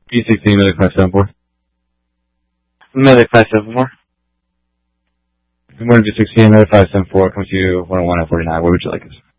B16, Medic 574. Medic 574. Good morning, B16, Medic 574, comes to you 101 at 49. Where would you like us?